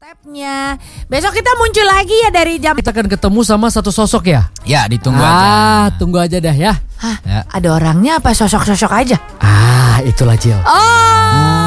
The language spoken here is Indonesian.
stepnya. Besok kita muncul lagi ya dari jam. Kita akan ketemu sama satu sosok ya. Ya, ditunggu aja. Tunggu aja dah ya. Hah? Ya. Ada orangnya apa sosok-sosok aja? Itulah Cil. Oh.